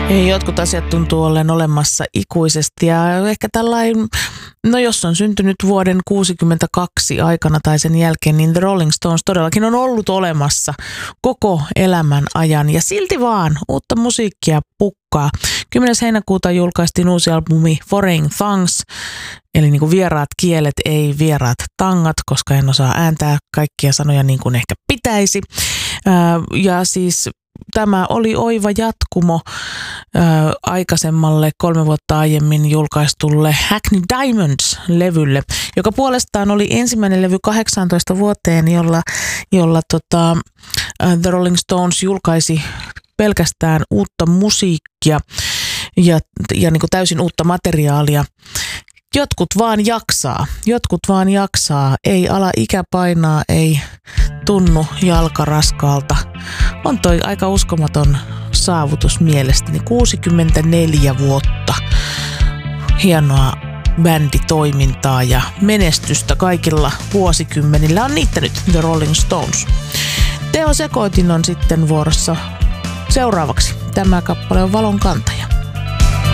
Jotkut asiat tuntuu olleen olemassa ikuisesti ja ehkä tällainen, no jos on syntynyt vuoden 1962 aikana tai sen jälkeen, niin The Rolling Stones todellakin on ollut olemassa koko elämän ajan ja silti vaan uutta musiikkia pukkaa. 10. heinäkuuta julkaistiin uusi albumi Foreign Tongues, eli niin kuin vieraat kielet, ei vieraat tangat, koska en osaa ääntää kaikkia sanoja niin kuin ehkä pitäisi. Ja siis tämä oli oiva jatkumo aikaisemmalle 3 vuotta aiemmin julkaistulle Hackney Diamonds-levylle, joka puolestaan oli ensimmäinen levy 18 vuoteen, jolla The Rolling Stones julkaisi pelkästään uutta musiikkia ja niin kuin täysin uutta materiaalia. Jotkut vaan jaksaa, ei ala ikä painaa, ei tunnu jalka raskaalta. On toi aika uskomaton saavutus mielestäni, 64 vuotta. Hienoa bänditoimintaa ja menestystä kaikilla vuosikymmenillä on niittänyt The Rolling Stones. Teo Sekoitin on sitten vuorossa seuraavaksi. Tämä kappale on Valon kantaja.